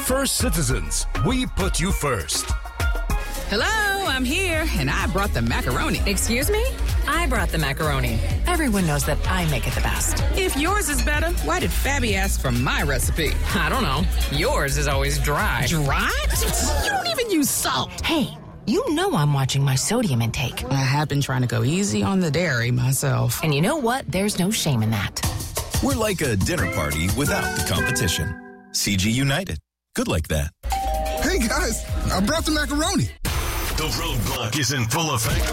First Citizens, we put you first. Hello, I'm here, and I brought the macaroni. Excuse me? I brought the macaroni. Everyone knows that I make it the best. If yours is better, why did Fabby ask for my recipe? I don't know. Yours is always dry. Dry? You don't even use salt. Hey, you know I'm watching my sodium intake. I have been trying to go easy on the dairy myself. And you know what? There's no shame in that. We're like a dinner party without the competition. CG United. Good like that. Hey, guys, I brought the macaroni. The roadblock is in full effect.